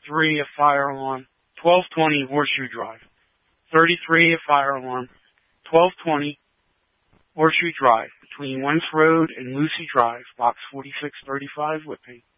33, a fire alarm. 1220 Horseshoe Drive. 33, a fire alarm. 1220 Horseshoe Drive, between Wentz Road and Lucy Drive, box 4635, Whitby.